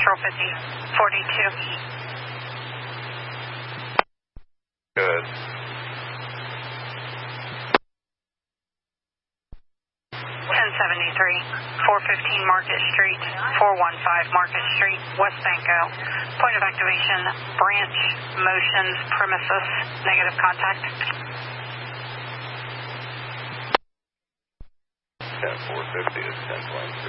Patrol 50, 42. Good. 1073, 415 Market Street, 415 Market Street, West Banco. Point of activation, Branch Motions premises, negative contact. 10450 is 1023.